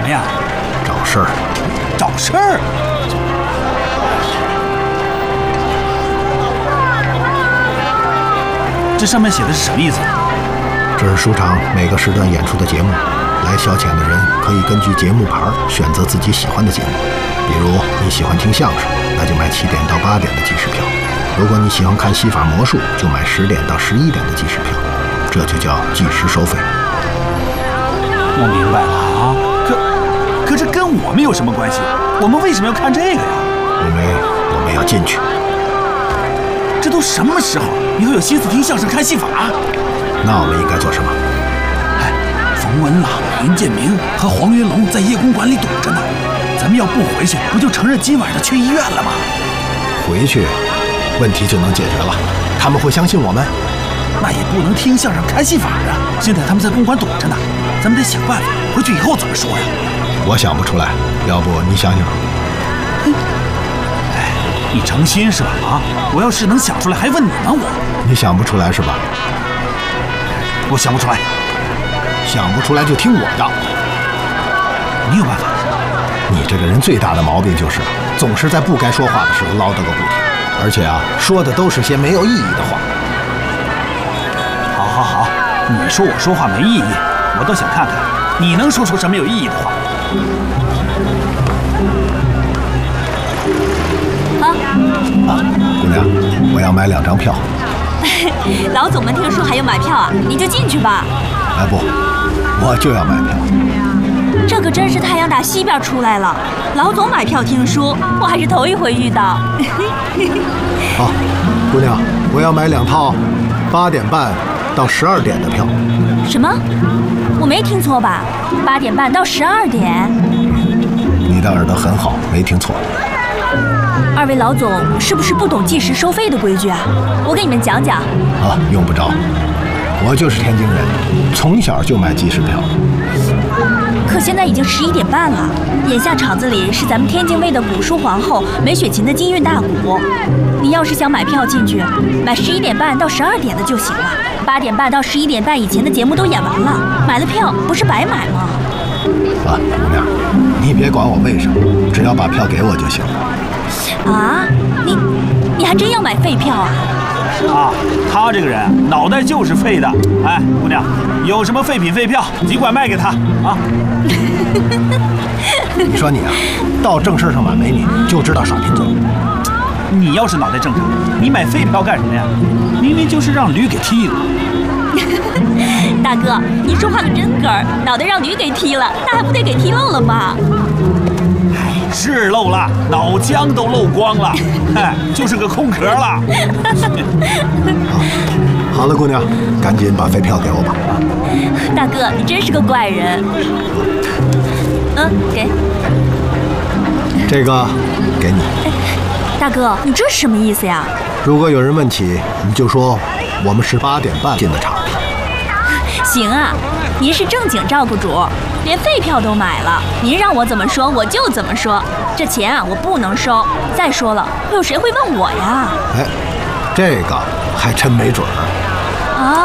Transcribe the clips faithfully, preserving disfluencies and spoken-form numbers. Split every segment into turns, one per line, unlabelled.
呀？
找事儿。
找事儿？这上面写的是什么意思？
这是书场每个时段演出的节目，来消遣的人可以根据节目牌选择自己喜欢的节目。比如你喜欢听相声，那就买七点到八点的计时票；如果你喜欢看戏法魔术，就买十点到十一点的计时票。这就叫计时收费。
我明白了啊，可可这跟我们有什么关系？我们为什么要看这个呀？
因为我们要进去。
这都什么时候，你会有心思听相声看戏法？
那我们应该做什么？
哎，冯文朗、林建明和黄云龙在夜公馆里堵着呢，咱们要不回去，不就承认今晚上去医院了吗？
回去，问题就能解决了。他们会相信我们？
那也不能听相声看戏法啊！现在他们在公馆堵着呢，咱们得想办法，回去以后怎么说呀？
我想不出来，要不你想想。
哎，你诚心是吧？啊，我要是能想出来，还问你呢我。
你想不出来是吧？
我想不出来。
想不出来就听我的。
你有办法？
你这个人最大的毛病就是，总是在不该说话的时候唠叨个不停，而且啊，说的都是些没有意义的话。
好好好，你说我说话没意义，我倒想看看你能说出什么有意义的话。
啊
啊，姑娘，我要买两张票。
老总们听说还有买票啊，你就进去吧。
哎不，我就要买票。
这可真是太阳打西边出来了，老总买票听书，我还是头一回遇到。
好，姑娘，我要买两套八点半到十二点的票。
什么？我没听错吧？八点半到十二点？
你的耳朵很好，没听错。
二位老总是不是不懂计时收费的规矩啊？我给你们讲讲。
啊，用不着，我就是天津人，从小就买计时票。
可现在已经十一点半了，眼下场子里是咱们天津卫的古书皇后梅雪琴的金韵大鼓。你要是想买票进去，买十一点半到十二点的就行了。八点半到十一点半以前的节目都演完了，买了票不是白买吗？
啊，姑娘，你别管我为什么，只要把票给我就行了。
啊，你你还真要买废票啊？
啊，他这个人脑袋就是废的。哎，姑娘，有什么废品废票，尽管卖给他啊。
你说你啊，到正事上满没你，就知道耍贫嘴。
你要是脑袋正常，你买废票干什么呀？明明就是让驴给踢了。
大哥，你说话可真哏儿，脑袋让驴给踢了，那还不得给踢漏了吗？
哎，是漏了，脑浆都漏光了，哎，就是个空壳了。
好了，姑娘，赶紧把废票给我吧。
大哥，你真是个怪人。嗯，给。
这个给你。
大哥，你这是什么意思呀？
如果有人问起，你就说我们是八点半进的场。
行啊，您是正经照顾主，连废票都买了，您让我怎么说我就怎么说。这钱啊，我不能收。再说了，会有谁会问我呀？
哎，这个还真没准儿。
啊，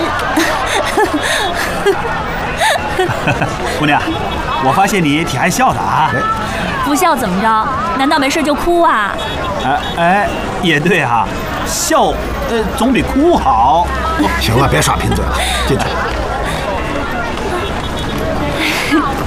姑娘，我发现你挺爱笑的啊。
不笑怎么着？难道没事就哭啊？
哎哎，也对啊，笑呃总比哭好。
行了，别耍贫嘴了，进去。